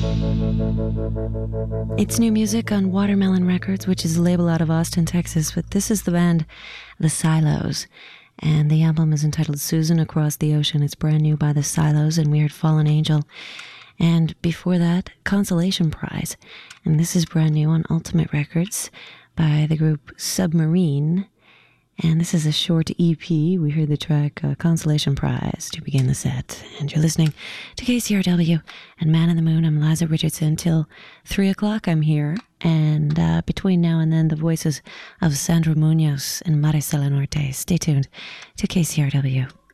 It's new music on Watermelon Records, which is a label out of Austin, Texas, but this is the band The Silos, and the album is entitled Susan Across the Ocean. It's brand new by The Silos, and we heard Fallen Angel, and before that, Consolation Prize, and this is brand new on Ultimate Records by the group Submarine, and this is a short EP. We heard the track Consolation Prize to begin the set. And you're listening to KCRW and Man in the Moon. I'm Liza Richardson. Till 3 o'clock I'm here. And between now and then, the voices of Sandra Munoz and Maricela Norte. Stay tuned to KCRW.